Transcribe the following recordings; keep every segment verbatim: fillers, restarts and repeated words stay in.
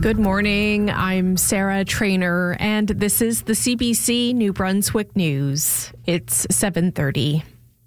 Good morning. I'm Sarah Trainer, and this is the C B C New Brunswick News. It's seven thirty.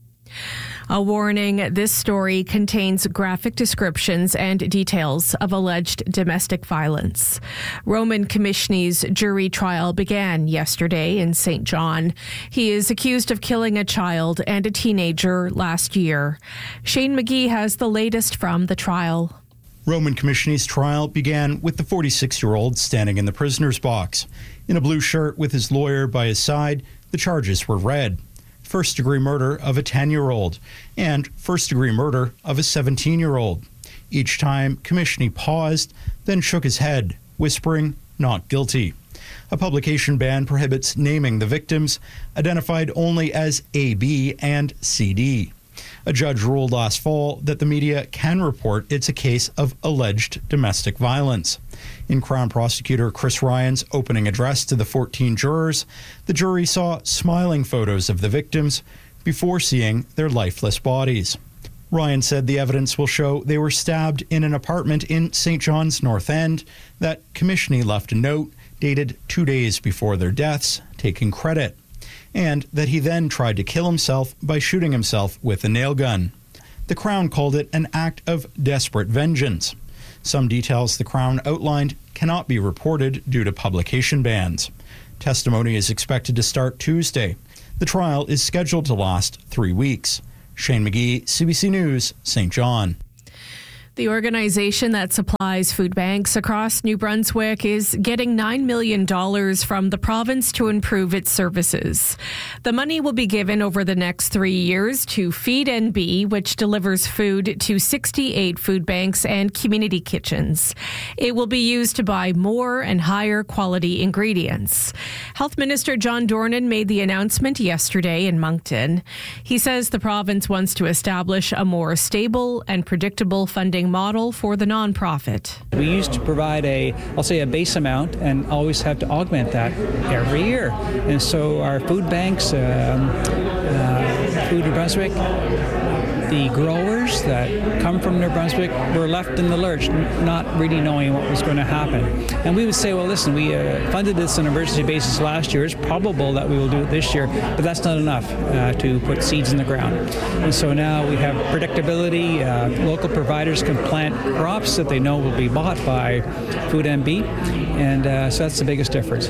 A warning, this story contains graphic descriptions and details of alleged domestic violence. Roman Komishny's jury trial began yesterday in Saint John. He is accused of killing a child and a teenager last year. Shane McGee has the latest from the trial. Roman Komishny's trial began with the forty-six-year-old standing in the prisoner's box. In a blue shirt with his lawyer by his side, the charges were read. First-degree murder of a ten-year-old and first-degree murder of a seventeen-year-old. Each time, Komishny paused, then shook his head, whispering, "Not guilty." A publication ban prohibits naming the victims, identified only as A B and C D. A judge ruled last fall that the media can report it's a case of alleged domestic violence. In Crown Prosecutor Chris Ryan's opening address to the fourteen jurors, the jury saw smiling photos of the victims before seeing their lifeless bodies. Ryan said the evidence will show they were stabbed in an apartment in Saint John's North End, that Komishny left a note dated two days before their deaths, taking credit, and that he then tried to kill himself by shooting himself with a nail gun. The Crown called it an act of desperate vengeance. Some details the Crown outlined cannot be reported due to publication bans. Testimony is expected to start Tuesday. The trial is scheduled to last three weeks. Shane McGee, C B C News, Saint John. The organization that supplies food banks across New Brunswick is getting nine million dollars from the province to improve its services. The money will be given over the next three years to Feed N B, which delivers food to sixty-eight food banks and community kitchens. It will be used to buy more and higher quality ingredients. Health Minister John Dornan made the announcement yesterday in Moncton. He says the province wants to establish a more stable and predictable funding model for the nonprofit. We used to provide a, I'll say a base amount and always have to augment that every year. And so our food banks, um, uh, Food New Brunswick, the growers that come from New Brunswick were left in the lurch, not really knowing what was going to happen. And we would say, well, listen, we uh, funded this on an emergency basis last year. It's probable that we will do it this year, but that's not enough uh, to put seeds in the ground. And so now we have predictability. Uh, local providers can plant crops that they know will be bought by Food N B, and uh, so that's the biggest difference.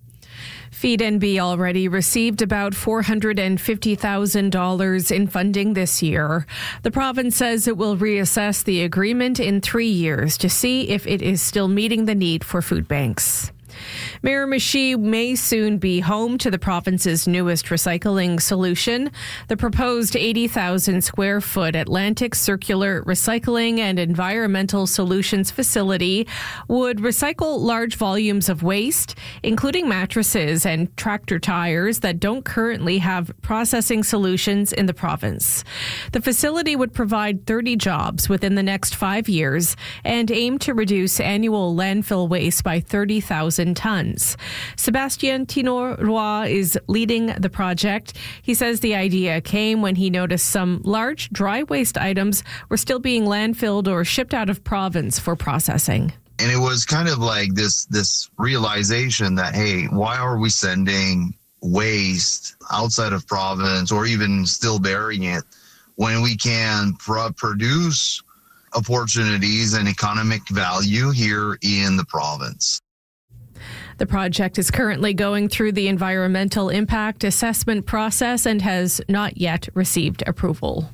Feed N B already received about four hundred fifty thousand dollars in funding this year. The province says it will reassess the agreement in three years to see if it is still meeting the need for food banks. Miramichi may soon be home to the province's newest recycling solution. The proposed eighty thousand square foot Atlantic Circular Recycling and Environmental Solutions facility would recycle large volumes of waste, including mattresses and tractor tires that don't currently have processing solutions in the province. The facility would provide thirty jobs within the next five years and aim to reduce annual landfill waste by thirty thousand tons. Sebastien Tino-Roy is leading the project. He says the idea came when he noticed some large dry waste items were still being landfilled or shipped out of province for processing. And it was kind of like this this realization that, hey, why are we sending waste outside of province or even still burying it when we can pro- produce opportunities and economic value here in the province? The project is currently going through the environmental impact assessment process and has not yet received approval.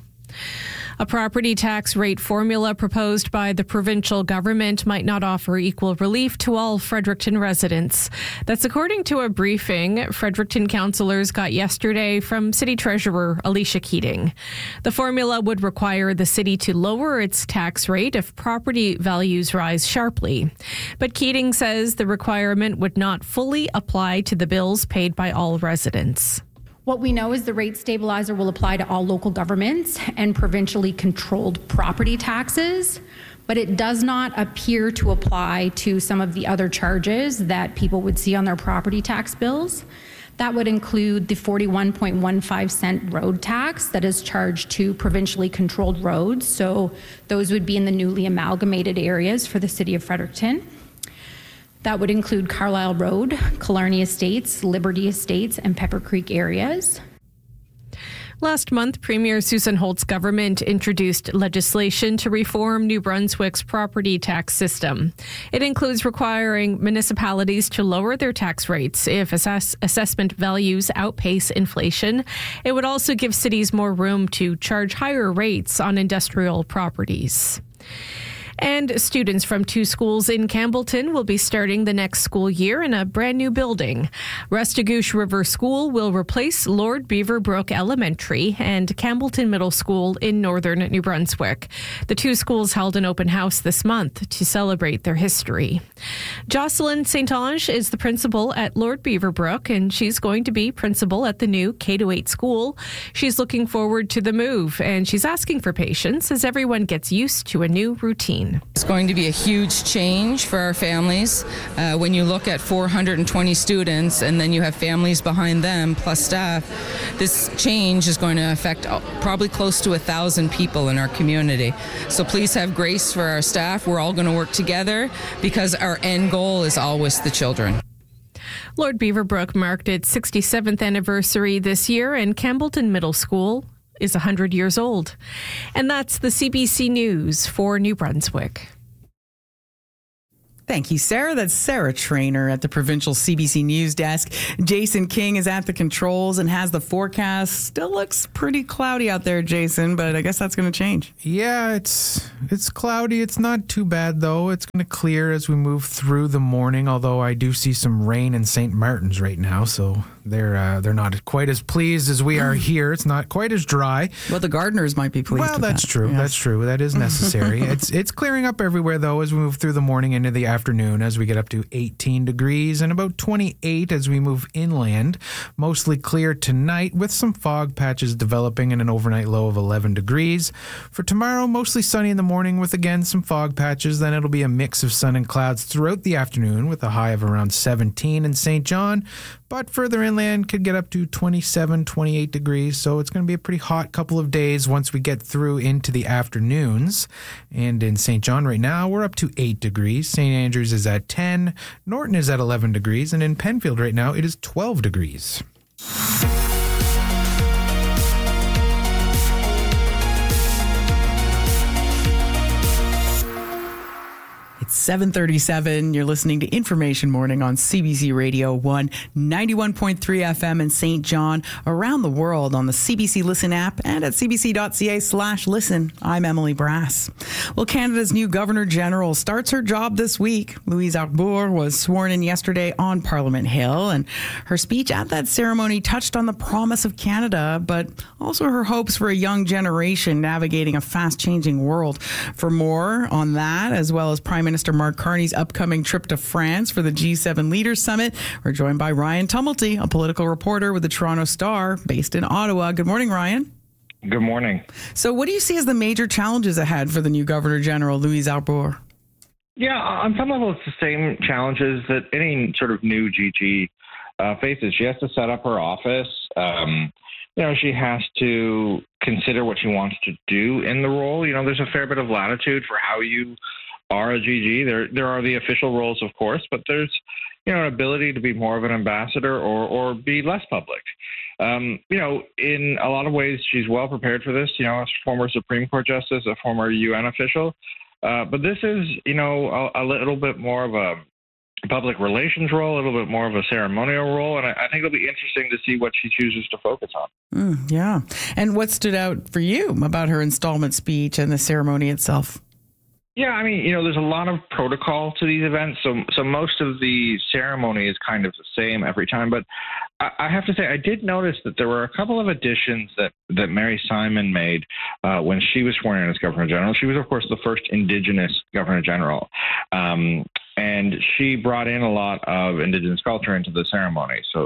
A property tax rate formula proposed by the provincial government might not offer equal relief to all Fredericton residents. That's according to a briefing Fredericton councillors got yesterday from City Treasurer Alicia Keating. The formula would require the city to lower its tax rate if property values rise sharply. But Keating says the requirement would not fully apply to the bills paid by all residents. What we know is the rate stabilizer will apply to all local governments and provincially controlled property taxes, but it does not appear to apply to some of the other charges that people would see on their property tax bills. That would include the forty-one point one five cent road tax that is charged to provincially controlled roads. So those would be in the newly amalgamated areas for the City of Fredericton. That would include Carlisle Road, Killarney Estates, Liberty Estates, and Pepper Creek areas. Last month, Premier Susan Holt's government introduced legislation to reform New Brunswick's property tax system. It includes requiring municipalities to lower their tax rates if assess- assessment values outpace inflation. It would also give cities more room to charge higher rates on industrial properties. And students from two schools in Campbellton will be starting the next school year in a brand new building. Restigouche River School will replace Lord Beaverbrook Elementary and Campbellton Middle School in northern New Brunswick. The two schools held an open house this month to celebrate their history. Jocelyn Saint Ange is the principal at Lord Beaverbrook, and she's going to be principal at the new K to eight school. She's looking forward to the move, and she's asking for patience as everyone gets used to a new routine. It's going to be a huge change for our families. Uh, when you look at four hundred twenty students and then you have families behind them plus staff, this change is going to affect probably close to a thousand people in our community. So please have grace for our staff. We're all going to work together because our end goal is always the children. Lord Beaverbrook marked its sixty-seventh anniversary this year, and Campbellton Middle School is one hundred years old. And that's the C B C News for New Brunswick. Thank you, Sarah. That's Sarah Trainer at the Provincial C B C News Desk. Jason King is at the controls and has the forecast. Still looks pretty cloudy out there, Jason, but I guess that's going to change. Yeah, it's it's cloudy. It's not too bad, though. It's going to clear as we move through the morning, although I do see some rain in Saint Martin's right now, so they're uh, they're not quite as pleased as we are here. It's not quite as dry. Well, the gardeners might be pleased Well, with that's that. true. Yes. That's true. That is necessary. it's it's clearing up everywhere, though, as we move through the morning into the afternoon, as we get up to eighteen degrees and about twenty-eight as we move inland. Mostly clear tonight with some fog patches developing and an overnight low of eleven degrees. For tomorrow, mostly sunny in the morning with, again, some fog patches. Then it'll be a mix of sun and clouds throughout the afternoon with a high of around seventeen in Saint John. But further inland could get up to twenty-seven, twenty-eight degrees. So it's going to be a pretty hot couple of days once we get through into the afternoons. And in Saint John right now, we're up to eight degrees. Saint Andrews is at ten. Norton is at eleven degrees. And in Penfield right now, it is twelve degrees. seven thirty-seven. You're listening to Information Morning on C B C Radio one, ninety-one point three F M in Saint John, around the world on the C B C Listen app and at cbc.ca slash listen. I'm Emily Brass. Well, Canada's new Governor General starts her job this week. Louise Arbour was sworn in yesterday on Parliament Hill, and her speech at that ceremony touched on the promise of Canada, but also her hopes for a young generation navigating a fast-changing world. For more on that, as well as Prime Minister Mark Carney's upcoming trip to France for the G seven Leaders Summit, we're joined by Ryan Tumulty, a political reporter with the Toronto Star, based in Ottawa. Good morning, Ryan. Good morning. So what do you see as the major challenges ahead for the new Governor General, Louise Arbour? Yeah, on some level, it's the same challenges that any sort of new G G uh, faces. She has to set up her office. Um, you know, she has to consider what she wants to do in the role. You know, there's a fair bit of latitude for how you are a G G. There there are the official roles, of course, but there's, you know, an ability to be more of an ambassador or or be less public. Um, you know, in a lot of ways, she's well prepared for this, you know, as a former Supreme Court justice, a former U N official. Uh, but this is, you know, a, a little bit more of a public relations role, a little bit more of a ceremonial role. And I, I think it'll be interesting to see what she chooses to focus on. Mm, yeah. And what stood out for you about her installment speech and the ceremony itself? Yeah, I mean, you know, there's a lot of protocol to these events. So so most of the ceremony is kind of the same every time. But I, I have to say, I did notice that there were a couple of additions that, that Mary Simon made uh, when she was sworn in as Governor General. She was, of course, the first Indigenous Governor General. Um, and she brought in a lot of Indigenous culture into the ceremony. So,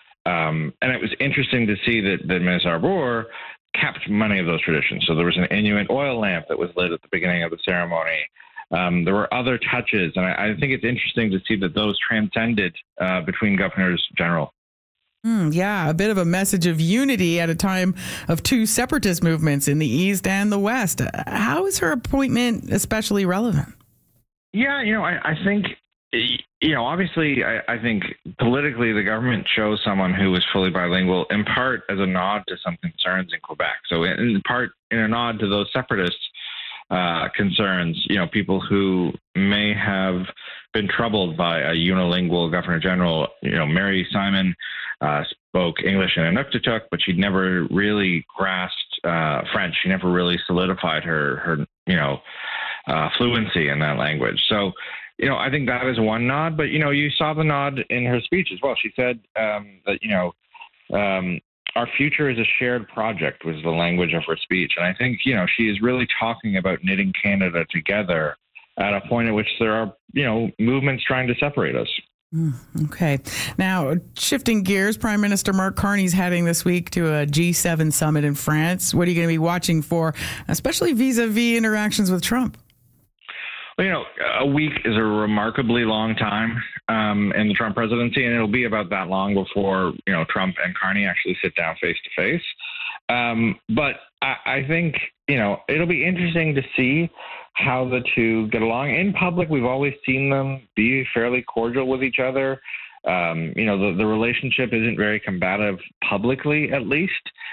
um, and it was interesting to see that, that Miz Arbour kept many of those traditions. So there was an Inuit oil lamp that was lit at the beginning of the ceremony. Um, there were other touches, and I, I think it's interesting to see that those transcended uh, between governors general. Mm, yeah, a bit of a message of unity at a time of two separatist movements in the East and the West. How is her appointment especially relevant? Yeah, you know, I, I think you know, obviously, I, I think politically the government chose someone who was fully bilingual, in part as a nod to some concerns in Quebec. So in part in a nod to those separatist uh, concerns, you know, people who may have been troubled by a unilingual Governor General. You know, Mary Simon uh, spoke English in Inuktitut, but she'd never really grasped uh, French. She never really solidified her, her you know, uh, fluency in that language. So, you know, I think that is one nod, but, you know, you saw the nod in her speech as well. She said um, that, you know, um, our future is a shared project was the language of her speech. And I think, you know, she is really talking about knitting Canada together at a point at which there are, you know, movements trying to separate us. Mm, okay. Now, shifting gears, Prime Minister Mark Carney's heading this week to a G seven summit in France. What are you going to be watching for, especially vis-a-vis interactions with Trump? Well, you know, a week is a remarkably long time um, in the Trump presidency, and it'll be about that long before, you know, Trump and Carney actually sit down face to face. Um, but I, I think, you know, it'll be interesting to see how the two get along. In public, we've always seen them be fairly cordial with each other. Um, you know, the, the relationship isn't very combative publicly, at least.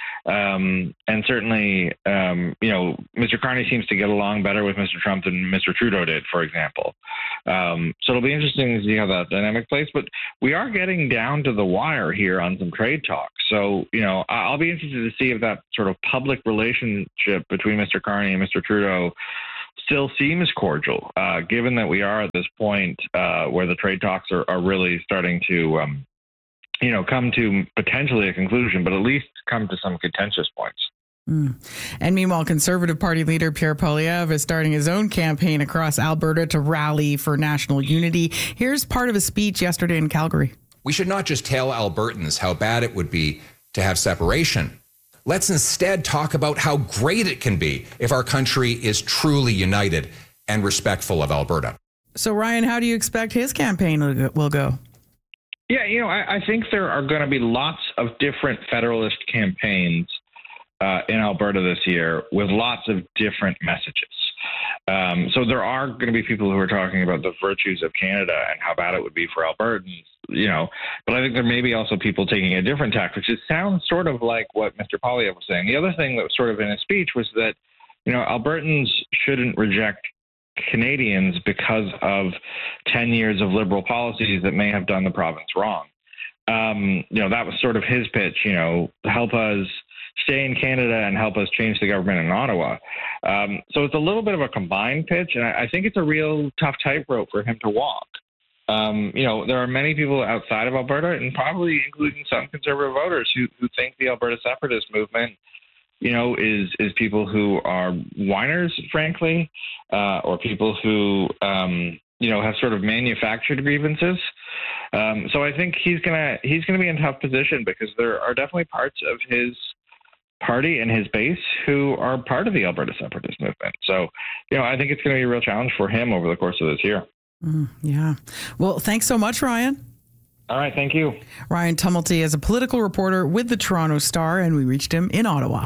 Um, and certainly, um, you know, Mister Carney seems to get along better with Mister Trump than Mister Trudeau did, for example. Um, so it'll be interesting to see how that dynamic plays. But we are getting down to the wire here on some trade talks. So, you know, I'll be interested to see if that sort of public relationship between Mister Carney and Mister Trudeau still seems cordial, uh, given that we are at this point uh, where the trade talks are, are really starting to, um, you know, come to potentially a conclusion, but at least come to some contentious points. Mm. And meanwhile, Conservative Party leader Pierre Poilievre is starting his own campaign across Alberta to rally for national unity. Here's part of his speech yesterday in Calgary. We should not just tell Albertans how bad it would be to have separation. Let's instead talk about how great it can be if our country is truly united and respectful of Alberta. So, Ryan, how do you expect his campaign will go? Yeah, you know, I, I think there are going to be lots of different Federalist campaigns uh, in Alberta this year with lots of different messages. Um, so there are going to be people who are talking about the virtues of Canada and how bad it would be for Albertans, you know, but I think there may be also people taking a different tack, which is, sounds sort of like what Mister Poilievre was saying. The other thing that was sort of in his speech was that, you know, Albertans shouldn't reject Canadians because of ten years of Liberal policies that may have done the province wrong. Um, you know, that was sort of his pitch, you know, help us stay in Canada and help us change the government in Ottawa. Um, so it's a little bit of a combined pitch, and I, I think it's a real tough tightrope for him to walk. Um, you know, there are many people outside of Alberta, and probably including some Conservative voters, who, who think the Alberta separatist movement, you know, is is people who are whiners, frankly, uh, or people who, um, you know, have sort of manufactured grievances. Um, so I think he's gonna he's gonna be in a tough position because there are definitely parts of his party and his base who are part of the Alberta separatist movement. So, you know, I think it's going to be a real challenge for him over the course of this year. Mm, yeah. Well, thanks so much, Ryan. All right. Thank you. Ryan Tumulty is a political reporter with the Toronto Star, and we reached him in Ottawa.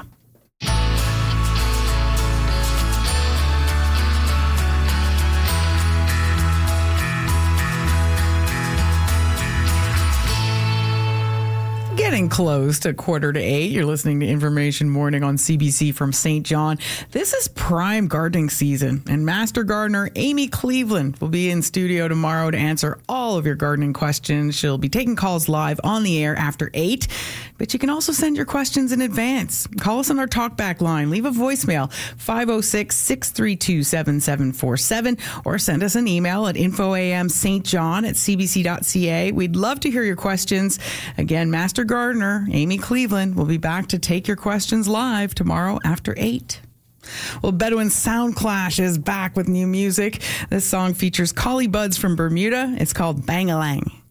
Getting close to quarter to eight. You're listening to Information Morning on C B C from Saint John. This is prime gardening season, and Master Gardener Amy Cleveland will be in studio tomorrow to answer all of your gardening questions. She'll be taking calls live on the air after eight, but you can also send your questions in advance. Call us on our talkback line. Leave a voicemail, five oh six, six three two, seven seven four seven, or send us an email at infoamstjohn at c b c dot c a. We'd love to hear your questions. Again, Master Gardener Amy Cleveland will be back to take your questions live tomorrow after eight. Well, Bedouin Sound Clash is back with new music. This song features Collie Buddz from Bermuda. It's called Bang-A-Lang.